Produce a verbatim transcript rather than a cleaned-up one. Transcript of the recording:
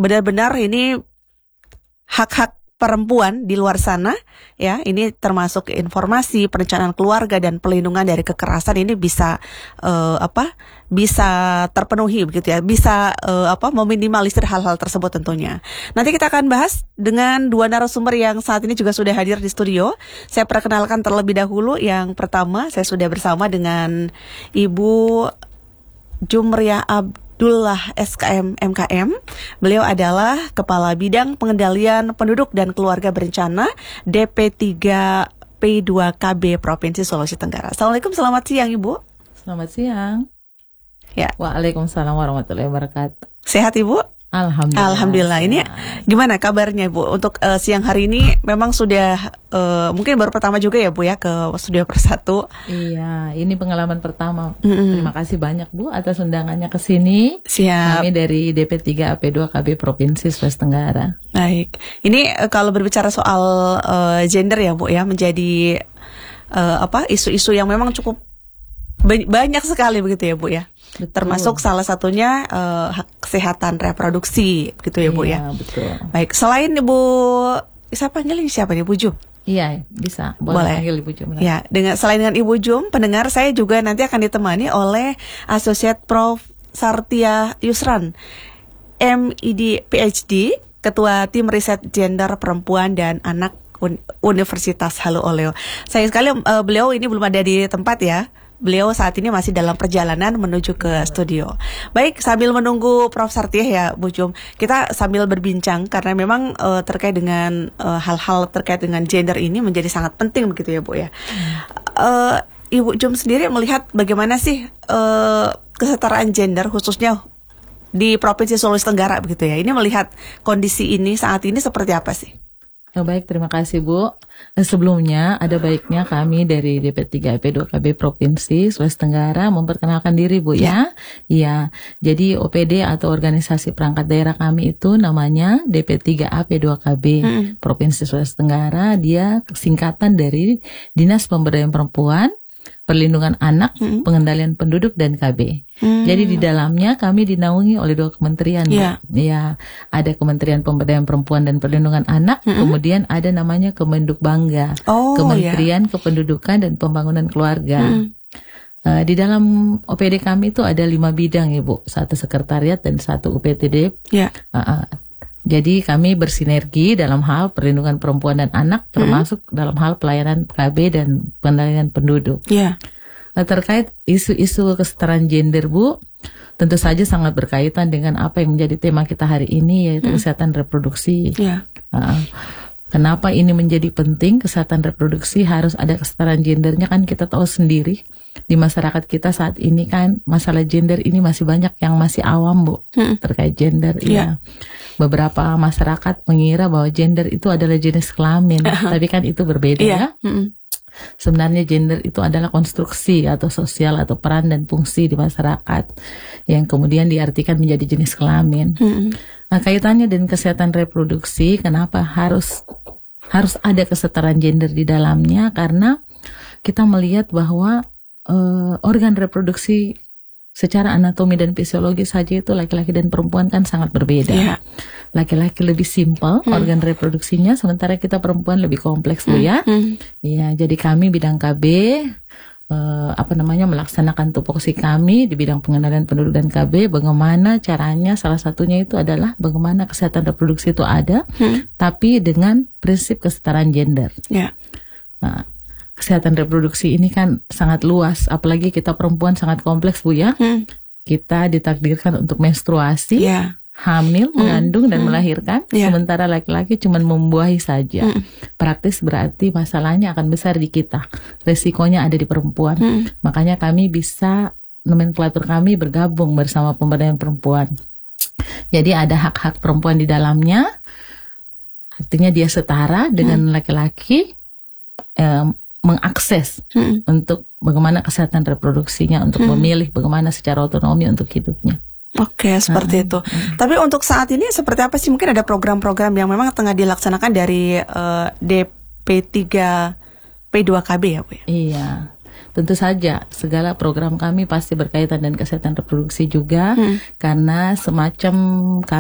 benar-benar ini hak-hak perempuan di luar sana, ya, ini termasuk informasi, perencanaan keluarga dan pelindungan dari kekerasan ini bisa uh, apa? bisa terpenuhi begitu ya, bisa uh, apa? meminimalisir hal-hal tersebut tentunya. Nanti kita akan bahas dengan dua narasumber yang saat ini juga sudah hadir di studio. Saya perkenalkan terlebih dahulu. Yang pertama, saya sudah bersama dengan Ibu Jumriah Abdullah S K M M K M. Beliau adalah Kepala Bidang Pengendalian Penduduk dan Keluarga Berencana D P tiga P dua K B Provinsi Sulawesi Tenggara. Assalamualaikum, selamat siang Ibu. Selamat siang. Ya. Waalaikumsalam warahmatullahi wabarakatuh. Sehat Ibu? Alhamdulillah. Alhamdulillah. Ini gimana kabarnya Bu? Untuk uh, siang hari ini memang sudah uh, mungkin baru pertama juga ya Bu ya ke Studio Persatu. Iya, ini pengalaman pertama. Mm-hmm. Terima kasih banyak Bu atas undangannya ke sini. Siap. Kami dari D P tiga A P dua K B Provinsi Sulawesi Tenggara. Baik. Ini uh, kalau berbicara soal uh, gender ya Bu ya, menjadi uh, apa isu-isu yang memang cukup banyak sekali begitu ya Bu ya. Betul. Termasuk salah satunya uh, kesehatan reproduksi gitu ya Bu iya, ya. Betul. Baik, selain Ibu, saya panggil ini siapa nih, Bu Jum? Iya, bisa. Boleh, Boleh. panggil Ibu Jum. Ya, dengan selain dengan Ibu Jum, pendengar saya juga nanti akan ditemani oleh Associate Prof Sartia Yusran, M D P H D, Ketua Tim Riset Gender Perempuan dan Anak Universitas Halu Oleo. Sayang sekali uh, beliau ini belum ada di tempat ya. Beliau saat ini masih dalam perjalanan menuju ke studio. Baik, sambil menunggu Prof Sartiah ya, Bu Jum, kita sambil berbincang karena memang uh, terkait dengan uh, hal-hal terkait dengan gender ini menjadi sangat penting begitu ya, Bu ya. Uh, Ibu Jum sendiri melihat bagaimana sih uh, kesetaraan gender khususnya di Provinsi Sulawesi Tenggara begitu ya. Ini melihat kondisi ini saat ini seperti apa sih? Oh, baik, terima kasih Bu. Sebelumnya ada baiknya kami dari D P tiga A P dua K B Provinsi Sulawesi Tenggara memperkenalkan diri Bu ya. Iya. Jadi O P D atau organisasi perangkat daerah kami itu namanya D P tiga A P dua K B hmm. Provinsi Sulawesi Tenggara. Dia singkatan dari Dinas Pemberdayaan Perempuan, Perlindungan Anak, hmm. Pengendalian Penduduk dan K B. Hmm. Jadi di dalamnya kami dinaungi oleh dua kementerian. Ya, ya ada Kementerian Pemberdayaan Perempuan dan Perlindungan Anak, hmm. kemudian ada namanya Kemenduk Bangga, oh, Kementerian ya. Kependudukan dan Pembangunan Keluarga. Hmm. Uh, di dalam O P D kami itu ada lima bidang ya Bu, satu sekretariat dan satu U P T D. Ya. Uh, uh, Jadi kami bersinergi dalam hal perlindungan perempuan dan anak, termasuk hmm. dalam hal pelayanan K B dan pengendalian penduduk. Ya. Nah, terkait isu-isu kesetaraan gender Bu, tentu saja sangat berkaitan dengan apa yang menjadi tema kita hari ini, yaitu hmm. kesehatan reproduksi. Ya. Uh, kenapa ini menjadi penting, kesehatan reproduksi harus ada kesetaraan gendernya, kan kita tahu sendiri di masyarakat kita saat ini kan masalah gender ini masih banyak yang masih awam Bu, hmm. terkait gender. Ya. Ya. Beberapa masyarakat mengira bahwa gender itu adalah jenis kelamin, uh-huh. tapi kan itu berbeda yeah. ya. Mm-hmm. Sebenarnya gender itu adalah konstruksi atau sosial atau peran dan fungsi di masyarakat yang kemudian diartikan menjadi jenis kelamin. Mm-hmm. Nah, kaitannya dengan kesehatan reproduksi, kenapa harus harus ada kesetaraan gender di dalamnya? Karena kita melihat bahwa uh, organ reproduksi secara anatomi dan fisiologi saja itu laki-laki dan perempuan kan sangat berbeda. Yeah. Laki-laki lebih simpel hmm. organ reproduksinya, sementara kita perempuan lebih kompleks Bu ya. Hmm. Ya, jadi kami bidang K B eh, apa namanya melaksanakan tupoksi kami di bidang pengendalian penduduk dan K B. Bagaimana caranya? Salah satunya itu adalah bagaimana kesehatan reproduksi itu ada, hmm. tapi dengan prinsip kesetaraan gender. Yeah. Nah, kesehatan reproduksi ini kan sangat luas, apalagi kita perempuan sangat kompleks Bu ya. Hmm. Kita ditakdirkan untuk menstruasi, yeah. hamil, hmm. mengandung dan hmm. melahirkan, yeah. sementara laki-laki cuma membuahi saja. Hmm. Praktis berarti masalahnya akan besar di kita, resikonya ada di perempuan. Hmm. Makanya kami bisa, nomenklatur kami bergabung bersama pemberdayaan perempuan. Jadi ada hak-hak perempuan di dalamnya, artinya dia setara dengan hmm. laki-laki, um, mengakses hmm. untuk bagaimana kesehatan reproduksinya, untuk hmm. memilih bagaimana secara otonomi untuk hidupnya. Oke, seperti uh, itu. Uh. Tapi untuk saat ini seperti apa sih? Mungkin ada program-program yang memang tengah dilaksanakan dari uh, D P tiga P dua K B ya Bu? Iya, tentu saja segala program kami pasti berkaitan dengan kesehatan reproduksi juga, hmm. karena semacam